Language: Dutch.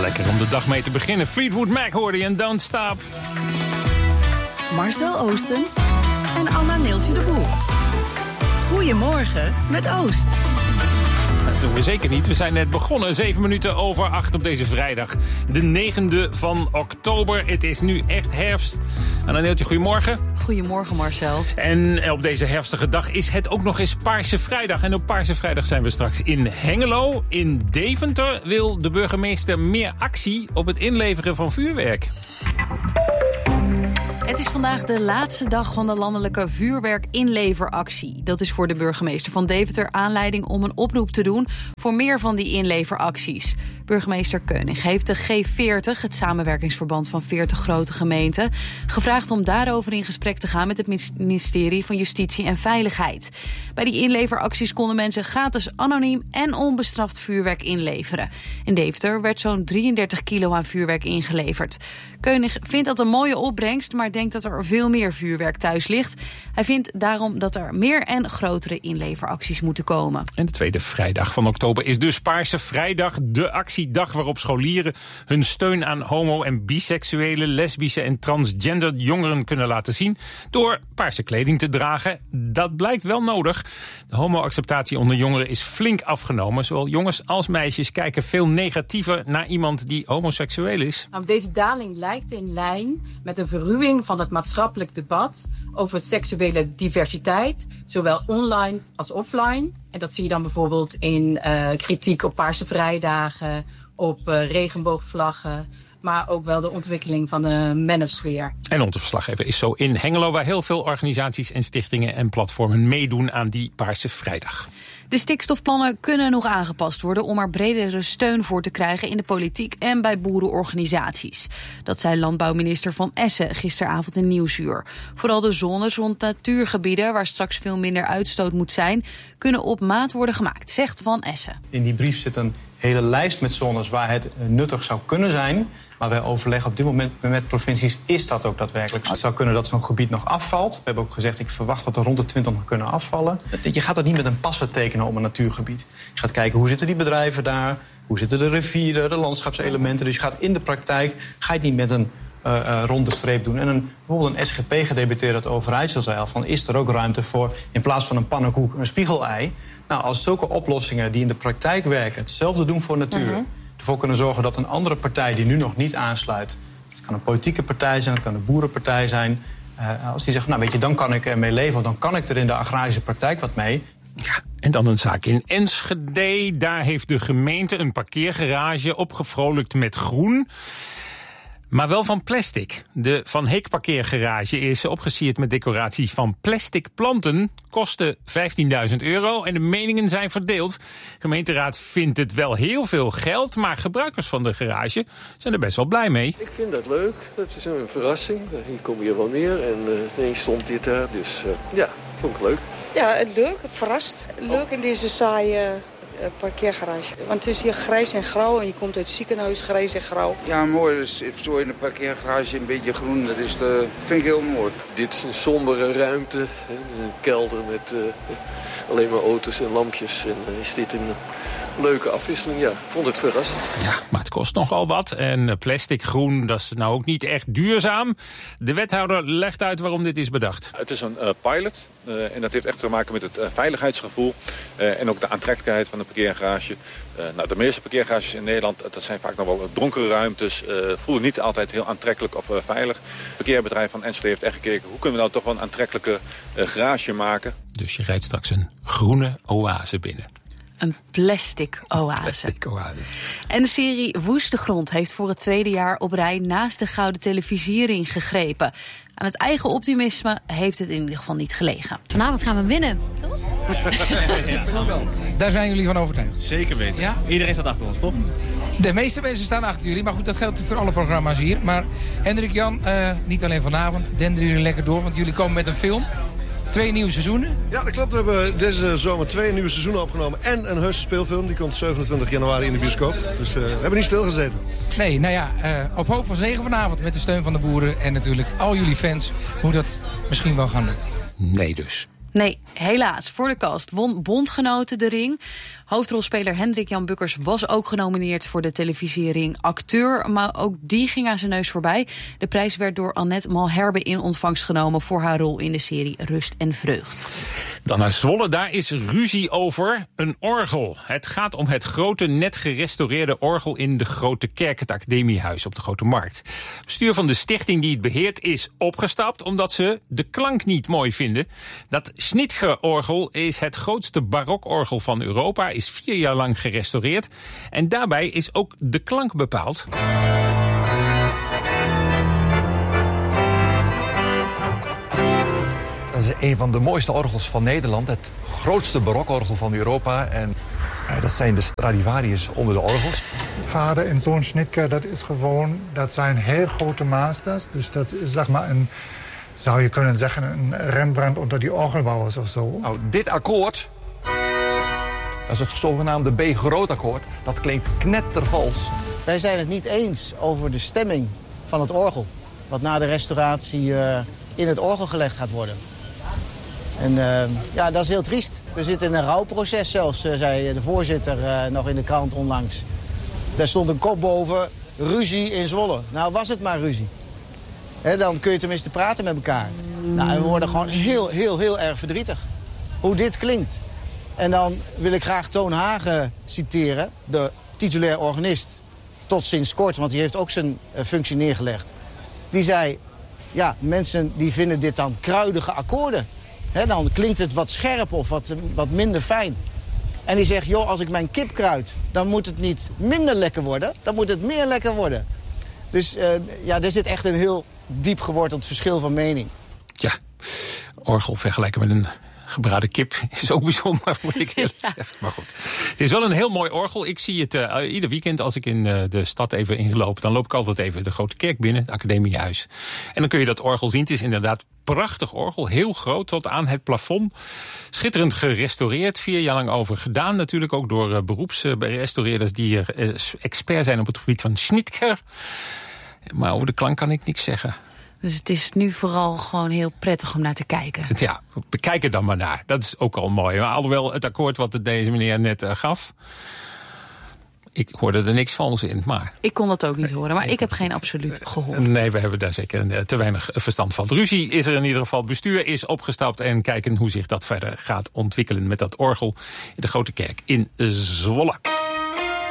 Lekker om de dag mee te beginnen. Fleetwood Mac hoorde je en Don't Stop. Marcel Oosten en Anna Neeltje de Boer. Goedemorgen met Oost. Dat doen we zeker niet. We zijn net begonnen. 7 minuten over 8 op deze vrijdag. De 9e van oktober. Het is nu echt herfst. Anna Neeltje, goedemorgen. Goedemorgen Marcel. En op deze herfstige dag is het ook nog eens Paarse Vrijdag. En op Paarse Vrijdag zijn we straks in Hengelo. In Deventer wil de burgemeester meer actie op het inleveren van vuurwerk. Het is vandaag de laatste dag van de landelijke vuurwerkinleveractie. Dat is voor de burgemeester van Deventer aanleiding om een oproep te doen voor meer van die inleveracties. Burgemeester Keunig heeft de G40, het samenwerkingsverband van 40 grote gemeenten, gevraagd om daarover in gesprek te gaan met het ministerie van Justitie en Veiligheid. Bij die inleveracties konden mensen gratis anoniem en onbestraft vuurwerk inleveren. In Deventer werd zo'n 33 kilo aan vuurwerk ingeleverd. Keunig vindt dat een mooie opbrengst, maar denkt dat er veel meer vuurwerk thuis ligt. Hij vindt daarom dat er meer en grotere inleveracties moeten komen. En de tweede vrijdag van oktober is dus Paarse Vrijdag, de actiedag waarop scholieren hun steun aan homo- en biseksuele, lesbische en transgender jongeren kunnen laten zien door paarse kleding te dragen. Dat blijkt wel nodig. De homo-acceptatie onder jongeren is flink afgenomen. Zowel jongens als meisjes kijken veel negatiever naar iemand die homoseksueel is. Deze daling lijkt in lijn met een verruwing van het maatschappelijk debat over seksuele diversiteit, zowel online als offline. En dat zie je dan bijvoorbeeld in kritiek op Paarse Vrijdagen, op regenboogvlaggen, maar ook wel de ontwikkeling van de manosfeer. En onze verslaggever is zo in Hengelo, waar heel veel organisaties en stichtingen en platformen meedoen aan die Paarse Vrijdag. De stikstofplannen kunnen nog aangepast worden om er bredere steun voor te krijgen in de politiek en bij boerenorganisaties. Dat zei landbouwminister Van Essen gisteravond in Nieuwsuur. Vooral de zones rond natuurgebieden, waar straks veel minder uitstoot moet zijn, kunnen op maat worden gemaakt, zegt Van Essen. In die brief zit een hele lijst met zones waar het nuttig zou kunnen zijn. Maar wij overleggen op dit moment met provincies, is dat ook daadwerkelijk? Het zou kunnen dat zo'n gebied nog afvalt. We hebben ook gezegd, ik verwacht dat er rond de 20 nog kunnen afvallen. Je gaat dat niet met een passer tekenen op een natuurgebied. Je gaat kijken, hoe zitten die bedrijven daar? Hoe zitten de rivieren, de landschapselementen? Dus je gaat in de praktijk, ga je het niet met een ronde streep doen. En bijvoorbeeld een SGP gedebatteerd uit Overijssel zei al van, is er ook ruimte voor, in plaats van een pannenkoek, een spiegelei? Nou, als zulke oplossingen die in de praktijk werken hetzelfde doen voor natuur, ervoor kunnen zorgen dat een andere partij die nu nog niet aansluit, het kan een politieke partij zijn, het kan een boerenpartij zijn, als die zegt, nou weet je, dan kan ik ermee leven, want dan kan ik er in de agrarische praktijk wat mee. Ja, en dan een zaak in Enschede. Daar heeft de gemeente een parkeergarage opgevrolijkt met groen, maar wel van plastic. De Van Heek parkeergarage is opgesierd met decoratie van plastic planten. Kostte €15.000 en de meningen zijn verdeeld. De gemeenteraad vindt het wel heel veel geld, maar gebruikers van de garage zijn er best wel blij mee. Ik vind dat leuk. Dat is een verrassing. Hier komen hier wel meer en ineens stond dit daar. Dus ja, vond ik leuk. Ja, leuk. Het verrast. Leuk in deze saaie parkeergarage. Want het is hier grijs en grauw en je komt uit het ziekenhuis grijs en grauw. Ja, mooi. Dus zo in de parkeergarage een beetje groen, dat vind ik heel mooi. Dit is een sombere ruimte, een kelder met alleen maar auto's en lampjes. En is dit een leuke afwisseling? Ja, ik vond het verrassend. Ja, maar het kost nogal wat. En plastic groen, dat is nou ook niet echt duurzaam. De wethouder legt uit waarom dit is bedacht. Het is een pilot. En dat heeft echt te maken met het veiligheidsgevoel en ook de aantrekkelijkheid van de parkeergarage. De meeste parkeergarages in Nederland, dat zijn vaak nog wel donkere ruimtes, voelen niet altijd heel aantrekkelijk of veilig. Het parkeerbedrijf van Enschede heeft echt gekeken, hoe kunnen we nou toch wel een aantrekkelijke garage maken. Dus je rijdt straks een groene oase binnen. Een plastic oase. En de serie Woeste Grond heeft voor het tweede jaar op rij naast de Gouden Televisiering gegrepen. Aan het eigen optimisme heeft het in ieder geval niet gelegen. Vanavond gaan we winnen, toch? Ja, daar zijn jullie van overtuigd? Zeker weten. Ja? Iedereen staat achter ons, toch? De meeste mensen staan achter jullie, maar goed, dat geldt voor alle programma's hier. Maar Hendrik, Jan, niet alleen vanavond, denderen jullie lekker door, want jullie komen met een film. 2 nieuwe seizoenen. Ja, dat klopt. We hebben deze zomer 2 nieuwe seizoenen opgenomen. En een heuse speelfilm. Die komt 27 januari in de bioscoop. Dus we hebben niet stilgezeten. Nee, nou ja, op hoop van zegen vanavond met de steun van de boeren. En natuurlijk al jullie fans. Hoe dat misschien wel gaan lukken. Nee dus. Nee, helaas. Voor de kast won Bondgenoten de ring. Hoofdrolspeler Hendrik Jan Bukkers was ook genomineerd voor de televisiering acteur. Maar ook die ging aan zijn neus voorbij. De prijs werd door Annette Malherbe in ontvangst genomen voor haar rol in de serie Rust en Vreugd. Dan naar Zwolle, daar is ruzie over een orgel. Het gaat om het grote, net gerestaureerde orgel in de Grote Kerk, het Academiehuis op de Grote Markt. Het bestuur van de stichting die het beheert is opgestapt omdat ze de klank niet mooi vinden. Dat Schnitger-orgel is het grootste barokorgel van Europa, is 4 jaar lang gerestaureerd. En daarbij is ook de klank bepaald. Dat is een van de mooiste orgels van Nederland. Het grootste barokorgel van Europa. En dat zijn de Stradivarius onder de orgels. Vader en zoon Schnitger, dat zijn heel grote masters. Dus dat is, zeg maar, zou je kunnen zeggen, een Rembrandt onder die orgelbouwers of zo. Nou, dit akkoord, dat is het zogenaamde B-groot akkoord. Dat klinkt knettervals. Wij zijn het niet eens over de stemming van het orgel. Wat na de restauratie in het orgel gelegd gaat worden. En ja, dat is heel triest. We zitten in een rouwproces zelfs, zei de voorzitter nog in de krant onlangs. Daar stond een kop boven, ruzie in Zwolle. Nou, was het maar ruzie. Dan kun je tenminste praten met elkaar. Nou, en we worden gewoon heel erg verdrietig. Hoe dit klinkt. En dan wil ik graag Toon Hagen citeren, de titulair organist. Tot sinds kort, want die heeft ook zijn functie neergelegd. Die zei, ja, mensen die vinden dit dan kruidige akkoorden. Dan klinkt het wat scherp of wat minder fijn. En die zegt, joh, als ik mijn kip kruid, dan moet het niet minder lekker worden. Dan moet het meer lekker worden. Dus ja, er zit echt een heel diep geworteld verschil van mening. Tja, orgel vergelijken met een gebraden kip is ook bijzonder, moet ik eerlijk zeggen. Maar goed, het is wel een heel mooi orgel. Ik zie het ieder weekend als ik in de stad even ingelopen. Dan loop ik altijd even de Grote Kerk binnen, het Academiehuis. En dan kun je dat orgel zien. Het is inderdaad prachtig orgel, heel groot tot aan het plafond. Schitterend gerestaureerd, 4 jaar lang over gedaan. Natuurlijk ook door beroepsrestaureerders die expert zijn op het gebied van Schnitger. Maar over de klank kan ik niks zeggen. Dus het is nu vooral gewoon heel prettig om naar te kijken. Ja, bekijk er dan maar naar. Dat is ook al mooi. Maar alhoewel het akkoord wat deze meneer net gaf, ik hoorde er niks vals in. Maar ik kon dat ook niet horen, maar ik heb geen absoluut gehoord. Nee, we hebben daar zeker te weinig verstand van. Ruzie is er in ieder geval. Het bestuur is opgestapt en kijken hoe zich dat verder gaat ontwikkelen met dat orgel in de Grote Kerk in Zwolle.